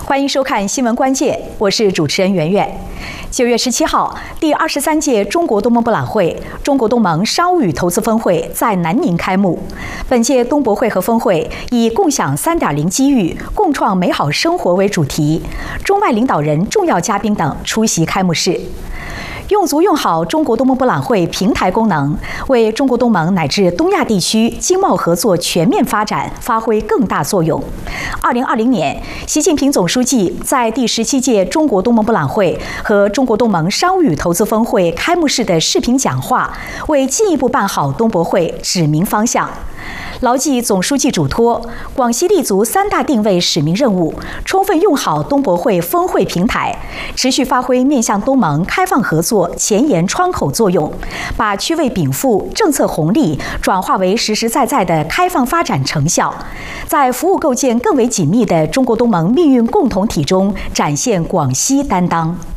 欢迎收看新闻关键，我是主持人圆圆。9月17号，第23届中国东盟博览会、中国东盟商务与投资峰会在南宁开幕。本届东博会和峰会以共享3.0机遇、共创美好生活为主题，中外领导人、重要嘉宾等出席开幕式。用足用好中国东盟博览会平台功能，为中国东盟乃至东亚地区经贸合作全面发展发挥更大作用。2020年，习近平总书记在第17届中国东盟博览会和中国东盟商务与投资峰会开幕式的视频讲话，为进一步办好东博会指明方向。牢记总书记嘱托，广西立足3大定位使命任务，充分用好东博会峰会平台，持续发挥面向东盟开放合作前沿窗口作用，把区位禀赋、政策红利转化为实实在在的开放发展成效，在服务构建更为紧密的中国东盟命运共同体中展现广西担当。